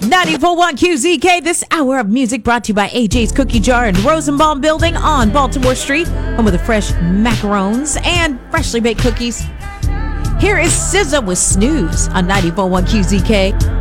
94.1 QZK. This hour of music brought to you by AJ's Cookie Jar and Rosenbaum Building on Baltimore Street, home of the fresh macarons and freshly baked cookies. Here is SZA with Snooze on 94.1 QZK.